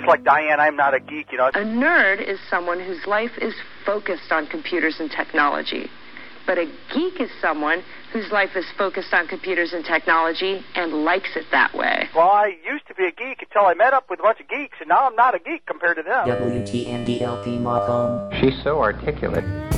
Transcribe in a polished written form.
like Diane, I'm not a geek, you know. A nerd is someone whose life is focused on computers and technology. But a geek is someone whose life is focused on computers and technology and likes it that way. Well, I used to be a geek until I met up with a bunch of geeks, and now I'm not a geek compared to them. WTNDLP Mothom. She's so articulate.